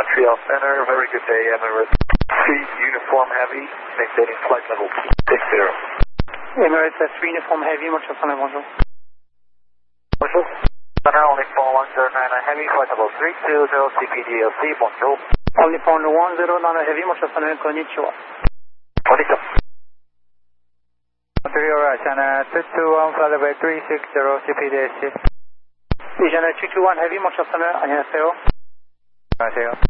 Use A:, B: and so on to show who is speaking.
A: Montreal Center, very good day, Emirates. Uniform Heavy, maintaining flight level 60.
B: Emirates 3 Uniform Heavy, Montreal Center, bonjour.
A: Bonjour. Center, only 4109 Heavy, flight level 320, CPDLC, bonjour.
B: Only 4109 Heavy, Montreal Center, konnichiwa.
A: Konnichiwa.
C: Montreal China 221, flight level 360, CPDLC.
B: Asiana 221 Heavy, Montreal Center, 안녕하세요.
C: 안녕하세요.